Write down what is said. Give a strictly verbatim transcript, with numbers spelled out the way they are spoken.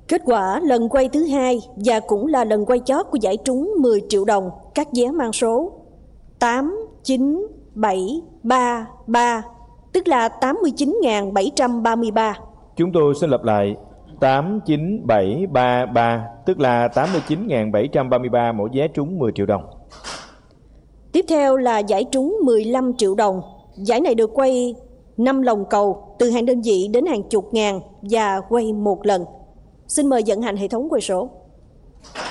Kết quả lần quay thứ hai và cũng là lần quay chót của giải trúng mười triệu đồng, các vé mang số tám chín bảy ba ba, tức là tám mươi chín nghìn bảy trăm ba mươi ba. Chúng tôi xin lặp lại, tám chín bảy ba ba, tức là tám mươi chín nghìn bảy trăm ba mươi ba mỗi vé trúng mười triệu đồng. Tiếp theo là giải trúng mười lăm triệu đồng. Giải này được quay năm lồng cầu từ hàng đơn vị đến hàng chục ngàn và quay một lần. Xin mời vận hành hệ thống quay số.